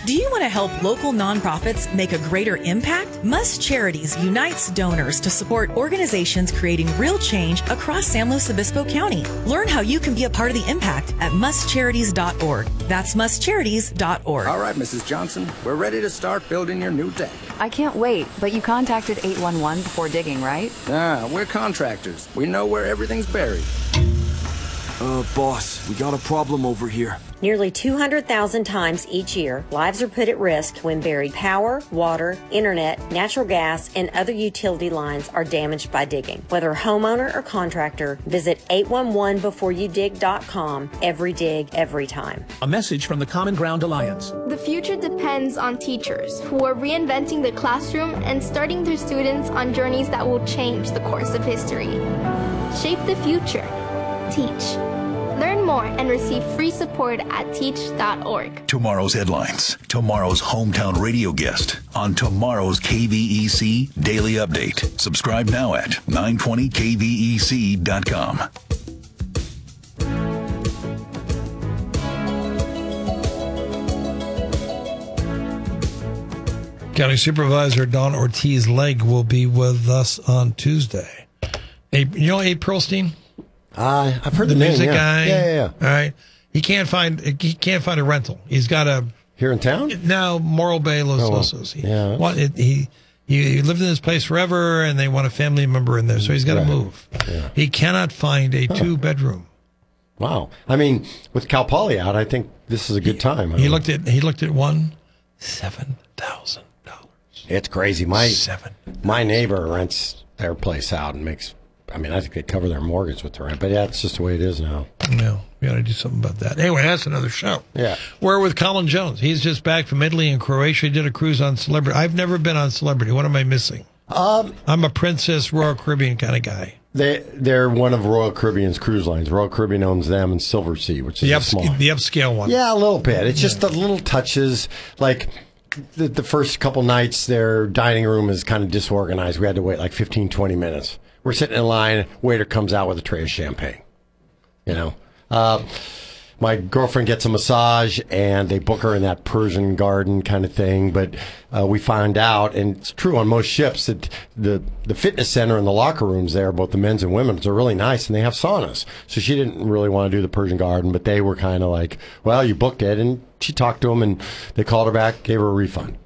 Do you want to help local nonprofits make a greater impact? Must Charities unites donors to support organizations creating real change across San Luis Obispo County. Learn how you can be a part of the impact at mustcharities.org. That's mustcharities.org. All right, Mrs. Johnson, we're ready to start building your new deck. I can't wait, but you contacted 811 before digging, right? We're contractors. We know where everything's buried. Boss, we got a problem over here. Nearly 200,000 times each year, lives are put at risk when buried power, water, internet, natural gas, and other utility lines are damaged by digging. Whether homeowner or contractor, visit 811beforeyoudig.com. Every dig, every time. A message from the Common Ground Alliance. The future depends on teachers who are reinventing the classroom and starting their students on journeys that will change the course of history. Shape the future. Teach. Learn more and receive free support at teach.org. Tomorrow's headlines. Tomorrow's hometown radio guest on tomorrow's KVEC Daily Update. Subscribe now at 920kvec.com. County Supervisor Don Ortiz-Legg will be with us on Tuesday. You know Abe Pearlstein? I've heard the music name, guy. Yeah. All right. He can't find a rental. He's got a here in town. No, Morro Bay, Los Osos. He lived in this place forever, and they want a family member in there, so he's got to move. Yeah. He cannot find a 2-bedroom. Wow. I mean, with Cal Poly out, I think this is a good time. He looked at one, $7,000. It's crazy. My neighbor rents their place out and makes. I mean, I think they cover their mortgage with the rent, but yeah, it's just the way it is now. No, we got to do something about that. Anyway, that's another show. Yeah. We're with Colin Jones. He's just back from Italy and Croatia. He did a cruise on Celebrity. I've never been on Celebrity. What am I missing? I'm a Princess Royal Caribbean kind of guy. They're one of Royal Caribbean's cruise lines. Royal Caribbean owns them and Silver Sea, which is the upscale one. Yeah, a little bit. It's just the little touches, like the first couple nights, their dining room is kind of disorganized. We had to wait like 15, 20 minutes. We're sitting in line. Waiter comes out with a tray of champagne. My girlfriend gets a massage, and they book her in that Persian garden kind of thing. But we find out, and it's true on most ships, that the fitness center and the locker rooms there, both the men's and women's, are really nice, and they have saunas. So she didn't really want to do the Persian garden, but they were kind of like, well, you booked it. And she talked to them, and they called her back, gave her a refund.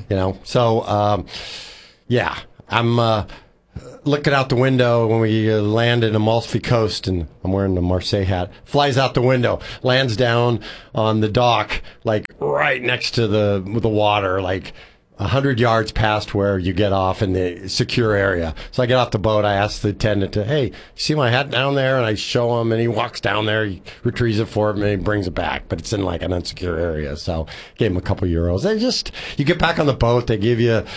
So, yeah, I'm looking out the window when we land in Amalfi Coast, and I'm wearing the Marseille hat, flies out the window, lands down on the dock, like right next to the water, like 100 yards past where you get off in the secure area. So I get off the boat. I ask the attendant hey, you see my hat down there? And I show him, and he walks down there, he retrieves it for him, and he brings it back. But it's in like an unsecure area. So gave him a couple euros. You get back on the boat, they give you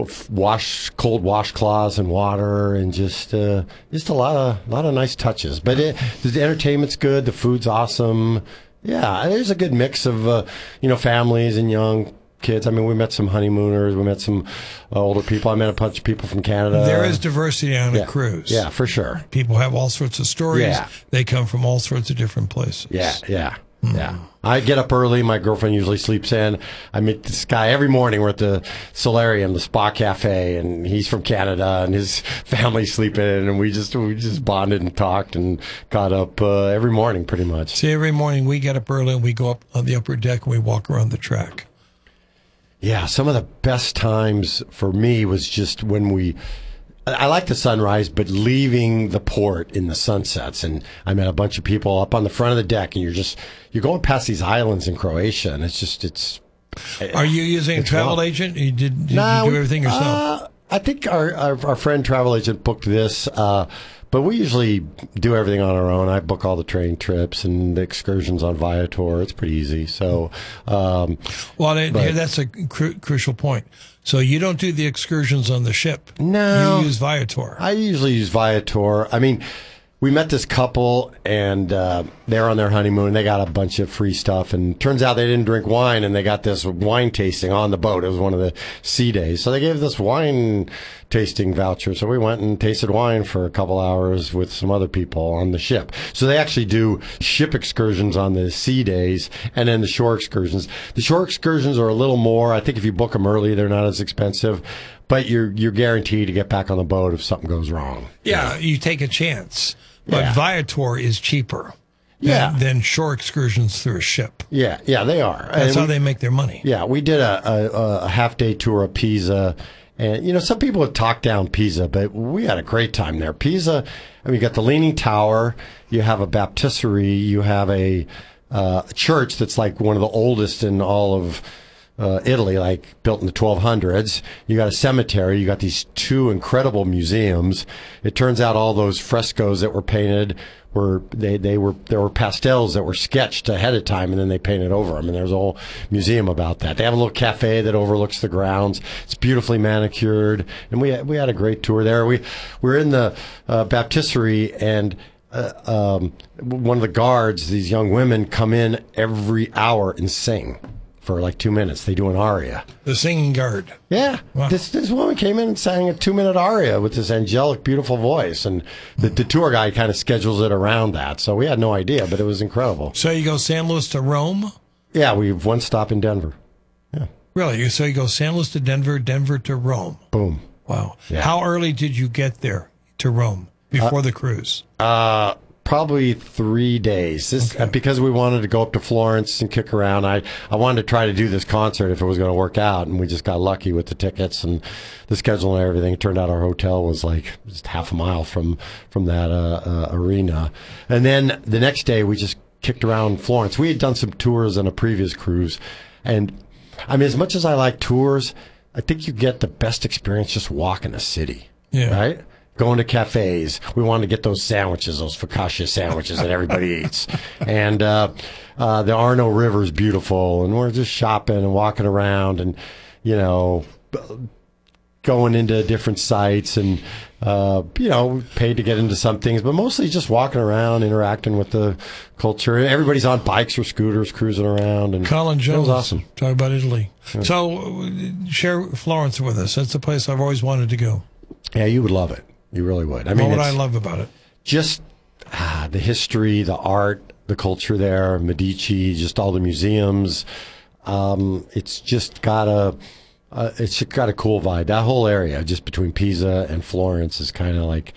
cold washcloths and water, and just a lot of nice touches. But the entertainment's good, the food's awesome. Yeah, there's a good mix of families and young kids. I mean, we met some honeymooners, we met some older people. I met a bunch of people from Canada. There is diversity on a cruise. Yeah, for sure. People have all sorts of stories. Yeah. They come from all sorts of different places. Yeah. I get up early. My girlfriend usually sleeps in. I meet this guy every morning. We're at the Solarium, the spa cafe, and he's from Canada, and his family's sleeping in, and we just bonded and talked and got up every morning pretty much. See, every morning we get up early and we go up on the upper deck and we walk around the track. Yeah, some of the best times for me was just when I like the sunrise, but leaving the port in the sunsets. And I met a bunch of people up on the front of the deck, and you're going past these islands in Croatia, and it's. Are you using a travel agent? Did you do everything yourself? I think our friend travel agent booked this, but we usually do everything on our own. I book all the train trips and the excursions on Viator. It's pretty easy. So, that's a crucial point. So you don't do the excursions on the ship. No. You use Viator. I usually use Viator. I mean, we met this couple, and they're on their honeymoon. They got a bunch of free stuff, and turns out they didn't drink wine, and they got this wine tasting on the boat. It was one of the sea days. So they gave this wine tasting voucher. So we went and tasted wine for a couple hours with some other people on the ship. So they actually do ship excursions on the sea days and then the shore excursions. The shore excursions are a little more. I think if you book them early, they're not as expensive. But you're guaranteed to get back on the boat if something goes wrong. Yeah, you take a chance. But Viator is cheaper than shore excursions through a ship. Yeah, they are. That's how they make their money. Yeah, we did a half-day tour of Pisa. And, some people have talked down Pisa, but we had a great time there. Pisa, you got the Leaning Tower, you have a baptistery, you have a church that's like one of the oldest in all of Italy, like built in the 1200s. You got a cemetery. You got these two incredible museums. It turns out all those frescoes that were painted were there were pastels that were sketched ahead of time, and then they painted over them. And there's a whole museum about that. They have a little cafe that overlooks the grounds. It's beautifully manicured, and we had a great tour there. We're in the baptistery, and one of the guards, these young women, come in every hour and sing for like 2 minutes. They do an aria. The singing guard. Yeah. Wow. This woman came in and sang a 2-minute aria with this angelic, beautiful voice. And the tour guide kind of schedules it around that. So we had no idea, but it was incredible. So you go San Luis to Rome? Yeah, we have one stop in Denver. Yeah. Really? So you go San Luis to Denver, Denver to Rome. Boom. Wow. Yeah. How early did you get there to Rome before the cruise? Probably 3 days. Because we wanted to go up to Florence and kick around. I wanted to try to do this concert if it was going to work out, and we just got lucky with the tickets and the schedule and everything. It turned out our hotel was like just half a mile from that arena. And then the next day we just kicked around Florence. We had done some tours on a previous cruise, and as much as I like tours, I think you get the best experience just walking the city. Yeah. Right? Going to cafes. We wanted to get those sandwiches, those focaccia sandwiches that everybody eats. And the Arno River is beautiful. And we're just shopping and walking around and, going into different sites. And, paid to get into some things. But mostly just walking around, interacting with the culture. Everybody's on bikes or scooters cruising around. And Colin Jones. It was awesome. Talk about Italy. Yeah. So share Florence with us. That's the place I've always wanted to go. Yeah, you would love it. You really would. What would I love about it? Just the history, the art, the culture there, Medici, just all the museums. It's just got a cool vibe. That whole area, just between Pisa and Florence, is kind of like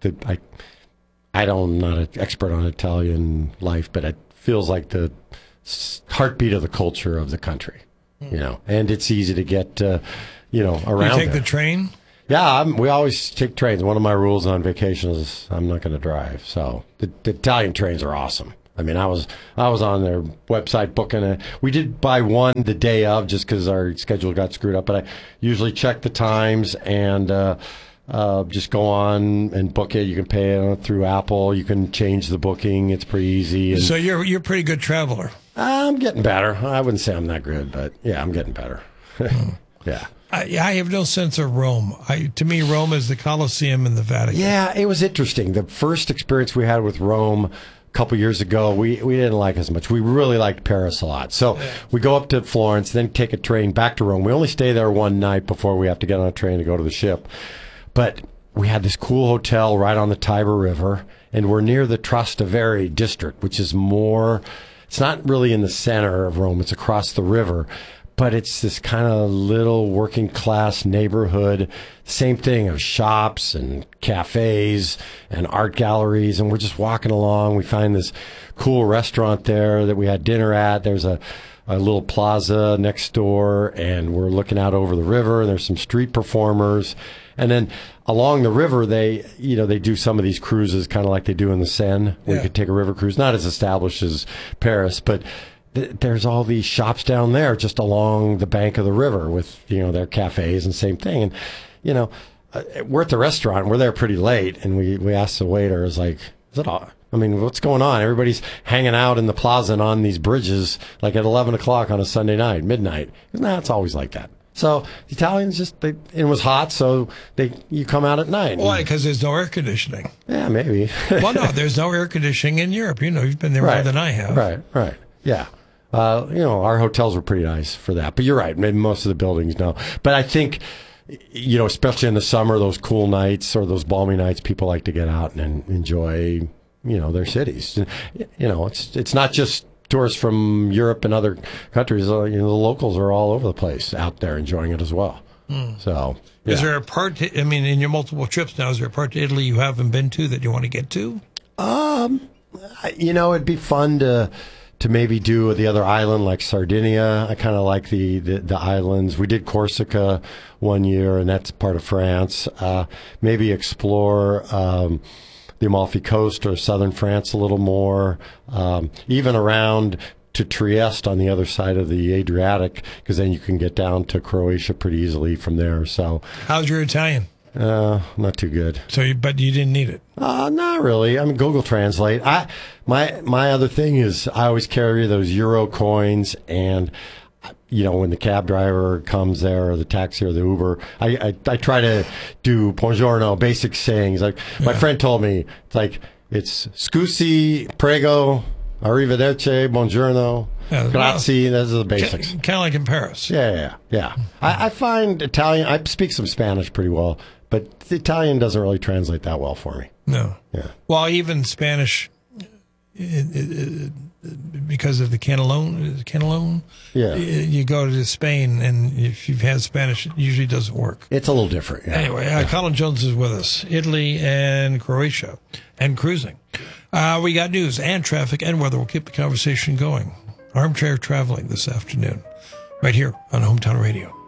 I'm not an expert on Italian life, but it feels like the heartbeat of the culture of the country. And it's easy to get around. You take the train? Yeah, we always take trains. One of my rules on vacation is I'm not going to drive. So the Italian trains are awesome. I was on their website booking it. We did buy one the day of just because our schedule got screwed up. But I usually check the times and just go on and book it. You can pay it through Apple. You can change the booking. It's pretty easy. And so you're a pretty good traveler. I'm getting better. I wouldn't say I'm that good, but yeah, I'm getting better. Yeah. I have no sense of Rome. To me, Rome is the Colosseum and the Vatican. Yeah, it was interesting. The first experience we had with Rome a couple years ago, we didn't like as much. We really liked Paris a lot. So we go up to Florence, then take a train back to Rome. We only stay there one night before we have to get on a train to go to the ship. But we had this cool hotel right on the Tiber River, and we're near the Trastevere district, which is it's not really in the center of Rome. It's across the river. But it's this kind of little working class neighborhood. Same thing of shops and cafes and art galleries. And we're just walking along. We find this cool restaurant there that we had dinner at. There's a little plaza next door, and we're looking out over the river. And there's some street performers. And then along the river, they do some of these cruises kind of like they do in the Seine, where you could take a river cruise. Not as established as Paris, but there's all these shops down there just along the bank of the river with, their cafes and same thing. And, we're at the restaurant. We're there pretty late. And we asked the waiter, is it all? What's going on? Everybody's hanging out in the plaza and on these bridges like at 11 o'clock on a Sunday night, midnight. Nah, it's always like that. So the Italians it was hot, so you come out at night. Why? Because there's no air conditioning. Yeah, maybe. Well, no, there's no air conditioning in Europe. You've been there more than I have. Right. Yeah. Our hotels were pretty nice for that. But you're right. Maybe most of the buildings, no. But I think, especially in the summer, those cool nights or those balmy nights, people like to get out and enjoy, their cities. It's not just tourists from Europe and other countries. The locals are all over the place out there enjoying it as well. So, yeah. Is there a part, in your multiple trips now, is there a part to Italy you haven't been to that you want to get to? It'd be fun to maybe do the other island like Sardinia. I kind of like the islands. We did Corsica one year, and that's part of France. Maybe explore the Amalfi Coast or southern France a little more, even around to Trieste on the other side of the Adriatic, because then you can get down to Croatia pretty easily from there. So, how's your Italian? Not too good. But you didn't need it? Not really. I mean, Google Translate. My other thing is I always carry those Euro coins, and when the cab driver comes there, or the taxi or the Uber, I try to do buongiorno, basic sayings. Like my friend told me, it's scusi, prego, arrivederci, buongiorno, grazie. Those are the basics. Kind of like in Paris. Yeah. I find Italian. I speak some Spanish pretty well, but the Italian doesn't really translate that well for me. No. Yeah. Well, even Spanish, because of the Canelone. Yeah. You go to Spain, and if you've had Spanish, it usually doesn't work. It's a little different. Yeah. Anyway, Colin Jones is with us. Italy and Croatia and cruising. We got news and traffic and weather. We'll keep the conversation going. Armchair Traveling this afternoon, right here on Hometown Radio.